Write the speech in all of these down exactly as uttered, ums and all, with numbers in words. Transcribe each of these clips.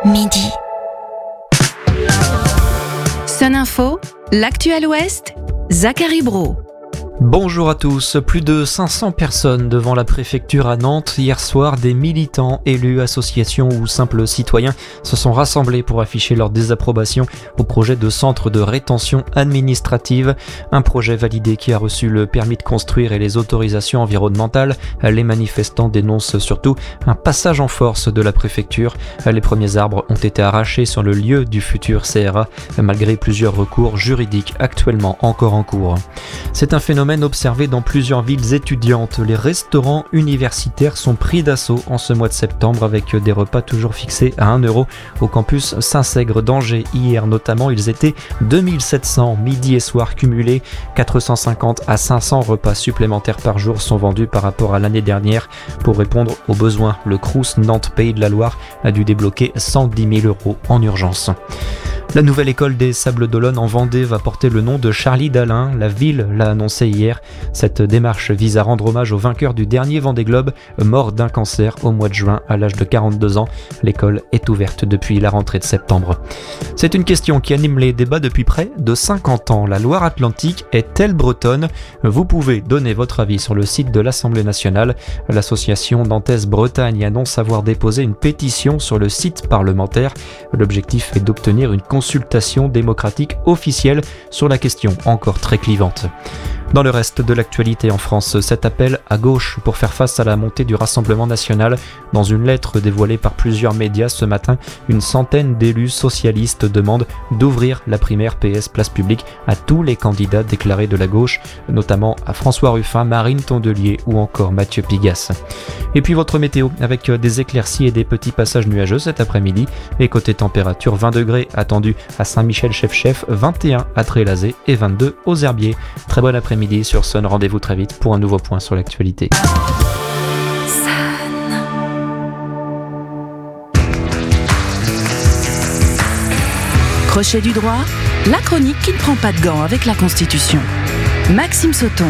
midi. Sun Info, l'actuel Ouest, Zachary Brault. Bonjour à tous. Plus de cinq cents personnes devant la préfecture à Nantes. Hier soir, des militants, élus, associations ou simples citoyens se sont rassemblés pour afficher leur désapprobation au projet de centre de rétention administrative. Un projet validé qui a reçu le permis de construire et les autorisations environnementales. Les manifestants dénoncent surtout un passage en force de la préfecture. Les premiers arbres ont été arrachés sur le lieu du futur C R A, malgré plusieurs recours juridiques actuellement encore en cours. C'est un phénomène observé dans plusieurs villes étudiantes. Les restaurants universitaires sont pris d'assaut en ce mois de septembre avec des repas toujours fixés à un euro. Au campus Saint-Sègre d'Angers, hier notamment, ils étaient deux mille sept cents midi et soir cumulés. quatre cent cinquante à cinq cents repas supplémentaires par jour sont vendus par rapport à l'année dernière. Pour répondre aux besoins, le Crous Nantes Pays de la Loire a dû débloquer cent dix mille euros en urgence. La nouvelle école des Sables d'Olonne en Vendée va porter le nom de Charlie Dalin. La ville l'a annoncé hier. Cette démarche vise à rendre hommage au vainqueur du dernier Vendée Globe, mort d'un cancer au mois de juin à l'âge de quarante-deux ans. L'école est ouverte depuis la rentrée de septembre. C'est une question qui anime les débats depuis près de cinquante ans. La Loire-Atlantique est-elle bretonne ? Vous pouvez donner votre avis sur le site de l'Assemblée nationale. L'association nantaise Bretagne annonce avoir déposé une pétition sur le site parlementaire. L'objectif est d'obtenir une consultation démocratique officielle sur la question encore très clivante. Dans le reste de l'actualité en France, cet appel à gauche pour faire face à la montée du Rassemblement national. Dans une lettre dévoilée par plusieurs médias ce matin, une centaine d'élus socialistes demandent d'ouvrir la primaire P S Place Publique à tous les candidats déclarés de la gauche, notamment à François Ruffin, Marine Tondelier ou encore Mathieu Pigasse. Et puis votre météo, avec des éclaircies et des petits passages nuageux cet après-midi. Et côté température, vingt degrés attendus à Saint-Michel-Chef-Chef, vingt et un à Trélazé et vingt-deux aux Herbiers. Très bon après-midi sur Sun, rendez-vous très vite pour un nouveau point sur l'actualité. Crochet du droit, la chronique qui ne prend pas de gants avec la Constitution. Maxime Sauton.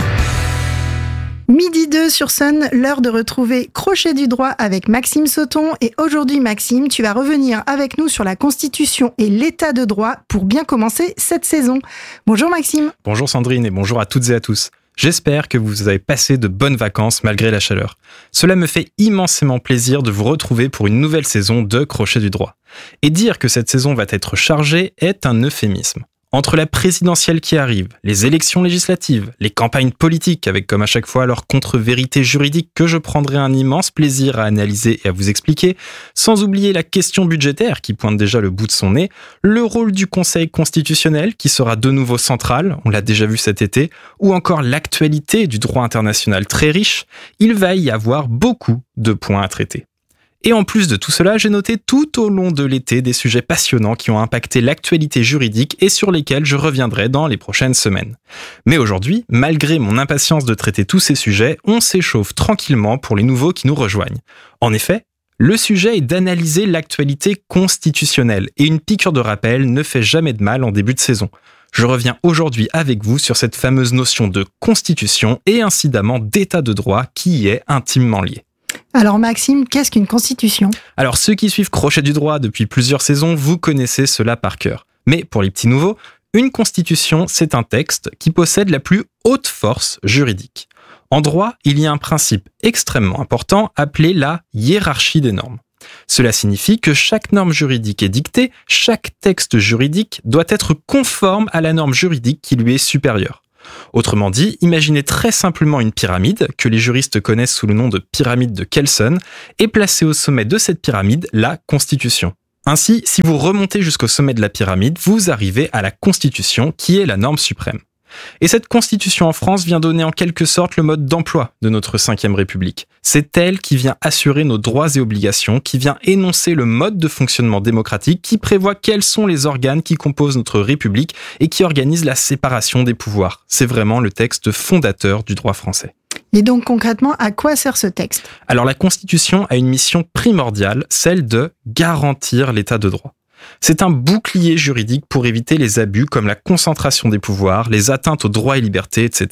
Midi deux sur Sun, l'heure de retrouver Crochet du droit avec Maxime Sauton. Et aujourd'hui, Maxime, tu vas revenir avec nous sur la Constitution et l'état de droit pour bien commencer cette saison. Bonjour Maxime. Bonjour Sandrine et bonjour à toutes et à tous. J'espère que vous avez passé de bonnes vacances malgré la chaleur. Cela me fait immensément plaisir de vous retrouver pour une nouvelle saison de Crochet du droit. Et dire que cette saison va être chargée est un euphémisme. Entre la présidentielle qui arrive, les élections législatives, les campagnes politiques avec comme à chaque fois leur contre-vérité juridique que je prendrai un immense plaisir à analyser et à vous expliquer, sans oublier la question budgétaire qui pointe déjà le bout de son nez, le rôle du Conseil constitutionnel qui sera de nouveau central, on l'a déjà vu cet été, ou encore l'actualité du droit international très riche, il va y avoir beaucoup de points à traiter. Et en plus de tout cela, j'ai noté tout au long de l'été des sujets passionnants qui ont impacté l'actualité juridique et sur lesquels je reviendrai dans les prochaines semaines. Mais aujourd'hui, malgré mon impatience de traiter tous ces sujets, on s'échauffe tranquillement pour les nouveaux qui nous rejoignent. En effet, le sujet est d'analyser l'actualité constitutionnelle et une piqûre de rappel ne fait jamais de mal en début de saison. Je reviens aujourd'hui avec vous sur cette fameuse notion de constitution et incidemment d'état de droit qui y est intimement lié. Alors Maxime, qu'est-ce qu'une constitution ? Alors ceux qui suivent Crochet du droit depuis plusieurs saisons, vous connaissez cela par cœur. Mais pour les petits nouveaux, une constitution, c'est un texte qui possède la plus haute force juridique. En droit, il y a un principe extrêmement important appelé la hiérarchie des normes. Cela signifie que chaque norme juridique est dictée, chaque texte juridique doit être conforme à la norme juridique qui lui est supérieure. Autrement dit, imaginez très simplement une pyramide, que les juristes connaissent sous le nom de pyramide de Kelson, et placez au sommet de cette pyramide la Constitution. Ainsi, si vous remontez jusqu'au sommet de la pyramide, vous arrivez à la Constitution, qui est la norme suprême. Et cette Constitution en France vient donner en quelque sorte le mode d'emploi de notre cinquième République. C'est elle qui vient assurer nos droits et obligations, qui vient énoncer le mode de fonctionnement démocratique, qui prévoit quels sont les organes qui composent notre République et qui organise la séparation des pouvoirs. C'est vraiment le texte fondateur du droit français. Et donc concrètement, à quoi sert ce texte ? Alors la Constitution a une mission primordiale, celle de garantir l'état de droit. C'est un bouclier juridique pour éviter les abus comme la concentration des pouvoirs, les atteintes aux droits et libertés, et cetera.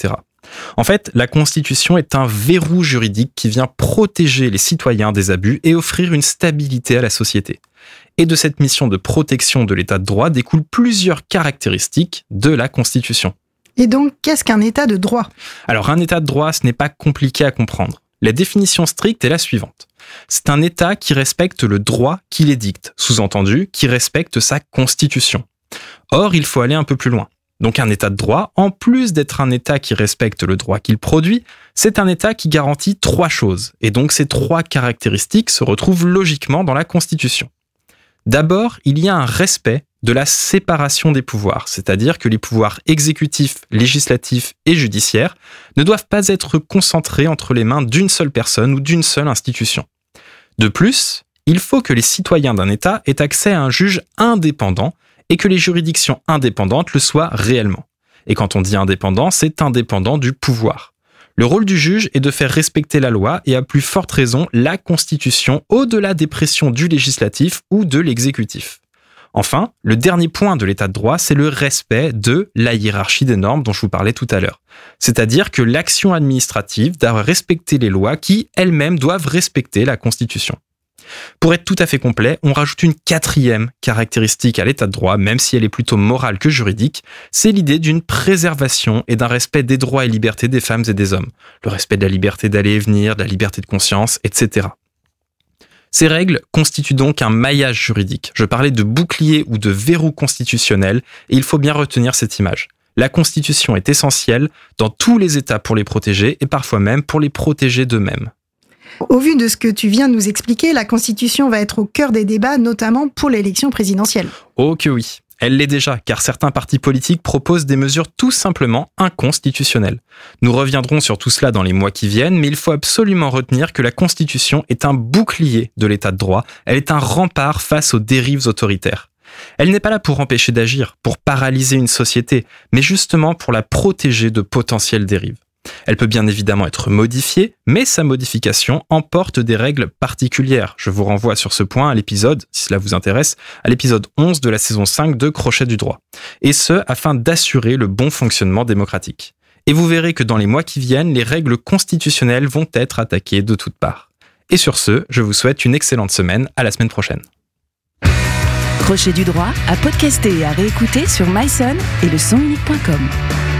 En fait, la Constitution est un verrou juridique qui vient protéger les citoyens des abus et offrir une stabilité à la société. Et de cette mission de protection de l'état de droit découlent plusieurs caractéristiques de la Constitution. Et donc, qu'est-ce qu'un état de droit ? Alors, un état de droit, ce n'est pas compliqué à comprendre. La définition stricte est la suivante. C'est un état qui respecte le droit qu'il édicte, sous-entendu, qui respecte sa Constitution. Or, il faut aller un peu plus loin. Donc un état de droit, en plus d'être un état qui respecte le droit qu'il produit, c'est un état qui garantit trois choses. Et donc ces trois caractéristiques se retrouvent logiquement dans la Constitution. D'abord, il y a un respect de la séparation des pouvoirs, c'est-à-dire que les pouvoirs exécutifs, législatifs et judiciaires ne doivent pas être concentrés entre les mains d'une seule personne ou d'une seule institution. De plus, il faut que les citoyens d'un État aient accès à un juge indépendant et que les juridictions indépendantes le soient réellement. Et quand on dit indépendant, c'est indépendant du pouvoir. Le rôle du juge est de faire respecter la loi et à plus forte raison la Constitution au-delà des pressions du législatif ou de l'exécutif. Enfin, le dernier point de l'état de droit, c'est le respect de la hiérarchie des normes dont je vous parlais tout à l'heure. C'est-à-dire que l'action administrative doit respecter les lois qui, elles-mêmes, doivent respecter la Constitution. Pour être tout à fait complet, on rajoute une quatrième caractéristique à l'état de droit, même si elle est plutôt morale que juridique, c'est l'idée d'une préservation et d'un respect des droits et libertés des femmes et des hommes. Le respect de la liberté d'aller et venir, de la liberté de conscience, et cetera. Ces règles constituent donc un maillage juridique. Je parlais de bouclier ou de verrou constitutionnel, et il faut bien retenir cette image. La Constitution est essentielle dans tous les États pour les protéger, et parfois même pour les protéger d'eux-mêmes. Au vu de ce que tu viens de nous expliquer, la Constitution va être au cœur des débats, notamment pour l'élection présidentielle. Oh que oui, elle l'est déjà, car certains partis politiques proposent des mesures tout simplement inconstitutionnelles. Nous reviendrons sur tout cela dans les mois qui viennent, mais il faut absolument retenir que la Constitution est un bouclier de l'état de droit, elle est un rempart face aux dérives autoritaires. Elle n'est pas là pour empêcher d'agir, pour paralyser une société, mais justement pour la protéger de potentielles dérives. Elle peut bien évidemment être modifiée, mais sa modification emporte des règles particulières. Je vous renvoie sur ce point à l'épisode, si cela vous intéresse, à l'épisode onze de la saison cinq de Crochet du droit. Et ce, afin d'assurer le bon fonctionnement démocratique. Et vous verrez que dans les mois qui viennent, les règles constitutionnelles vont être attaquées de toutes parts. Et sur ce, je vous souhaite une excellente semaine, à la semaine prochaine. Crochet du droit à podcaster et à réécouter sur myson et le son unique point com.